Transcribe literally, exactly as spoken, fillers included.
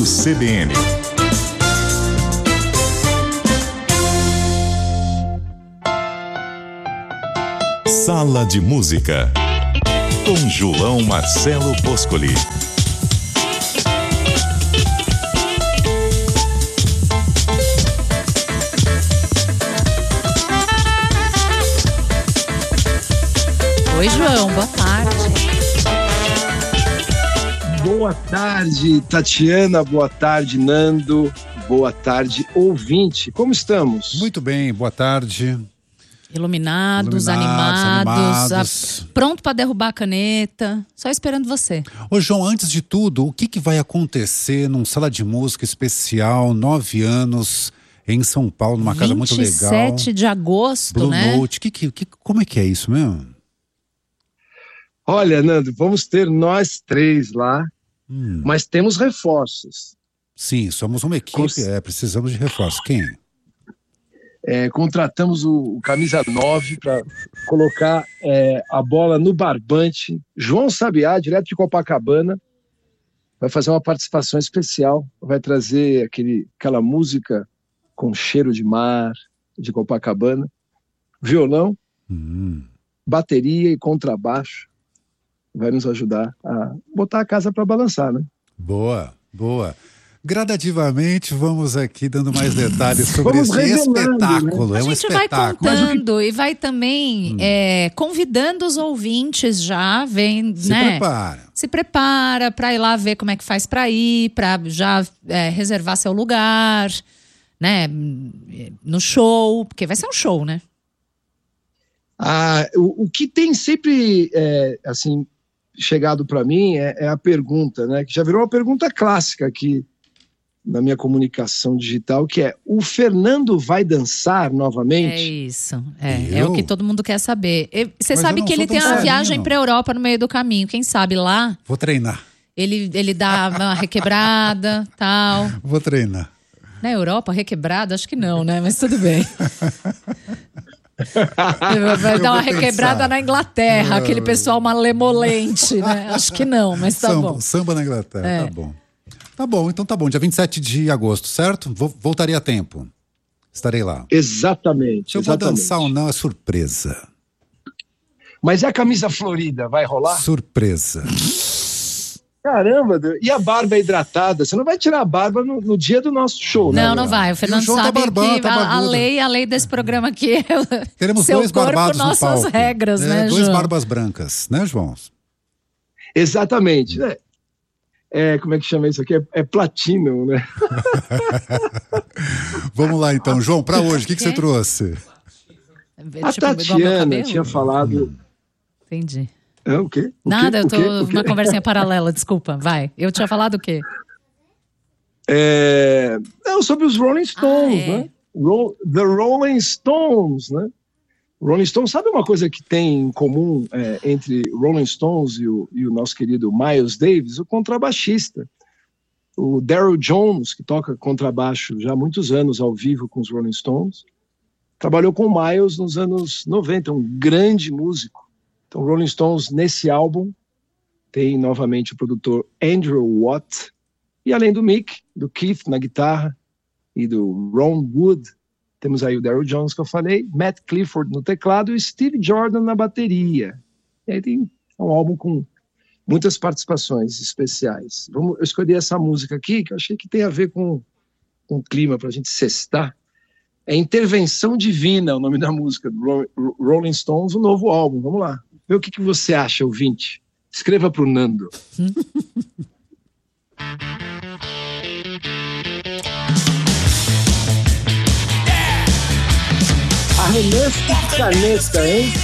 C B N. Sala de Música, com João Marcelo Boscoli. Oi, João, boa tarde. Boa tarde, Tatiana, boa tarde, Nando, boa tarde, ouvinte. Como estamos? Muito bem, boa tarde. Iluminados, Iluminados, animados, animados. A, pronto para derrubar a caneta, só esperando você. Ô, João, antes de tudo, o que, que vai acontecer num Sala de Música especial, nove anos, em São Paulo, numa casa muito legal? vinte e sete de agosto, Blue né? Note, que, que, que, como é que é isso mesmo? Olha, Nando, vamos ter nós três lá, Hum. mas temos reforços. Sim, somos uma equipe, Cons- é, precisamos de reforço. Quem? É, contratamos o, o camisa nove para colocar é, a bola no barbante. João Sabiá, direto de Copacabana, vai fazer uma participação especial, vai trazer aquele, aquela música com cheiro de mar, de Copacabana, violão, Hum. bateria e contrabaixo. Vai nos ajudar a botar a casa para balançar, né? Boa, boa. Gradativamente vamos aqui dando mais detalhes sobre Vamos esse revelando, espetáculo. A É um gente vai espetáculo. contando e vai também é, convidando os ouvintes já, vem, Se né? prepara. Se prepara para ir lá ver como é que faz para ir, para já é, reservar seu lugar, né? No show, porque vai ser um show, né? Ah, o, o que tem sempre, é, assim, chegado para mim é, é a pergunta, né? Que já virou uma pergunta clássica aqui na minha comunicação digital, que é: o Fernando vai dançar É novamente? isso. É, é Eu? o que todo mundo quer saber. E Você Mas sabe eu não que ele sou tem uma dançarino. viagem para Europa no meio do caminho. Quem sabe lá Vou treinar, ele, ele dá uma requebrada, tal. vou treinar. Na Europa, requebrada? Acho que não, né? Mas tudo bem. Vai Eu dar uma vou requebrada pensar. na Inglaterra, aquele pessoal malemolente, né? Acho que não, mas tá samba, bom. samba na Inglaterra, É. tá bom. Tá bom, então tá bom. Dia vinte e sete de agosto, certo? Vou, voltarei a tempo. Estarei lá. Exatamente. Se eu vou exatamente. dançar ou não é surpresa. Mas e a camisa florida, vai rolar? Surpresa. Caramba, Deus. E a barba hidratada? Você não vai tirar a barba no, no dia do nosso show, né? Não, não vai. O Fernando E o João tá sabe barbão, que tá a, a barbudo. lei, a lei desse programa aqui é Teremos seu dois corpo, barbados no nossas palco. regras, É, né, dois João? barbas brancas, né, João? Exatamente. Né? É, como é que chama isso aqui? É, é platino, né? Vamos lá então, João, pra hoje, o que, que Quê? você trouxe? A Tipo, igual meu Tatiana cabelo? tinha falado... Entendi. É, o quê? O Nada, quê? eu O tô quê? O quê? numa conversinha paralela, desculpa, vai. Eu tinha falado o quê? É, não, sobre os Rolling Stones, Ah, é? né? Ro- The Rolling Stones, né? Rolling Stones, sabe uma coisa que tem em comum é, entre Rolling Stones e o, e o nosso querido Miles Davis? O contrabaixista. O Daryl Jones, que toca contrabaixo já há muitos anos ao vivo com os Rolling Stones, trabalhou com o Miles nos anos noventa, um grande músico. Então, Rolling Stones, nesse álbum, tem novamente o produtor Andrew Watt, e além do Mick, do Keith na guitarra e do Ron Wood, temos aí o Daryl Jones que eu falei, Matt Clifford no teclado e Steve Jordan na bateria. E aí tem um álbum com muitas participações especiais. Vamos, eu escolhi essa música aqui, que eu achei que tem a ver com, com o clima, para a gente sextar. É Intervenção Divina, o nome da música, do Ro- Rolling Stones, o novo álbum. Vamos lá. Vê o que, que você acha, ouvinte. Escreva para o Nando. Arremesso de caneta, hein?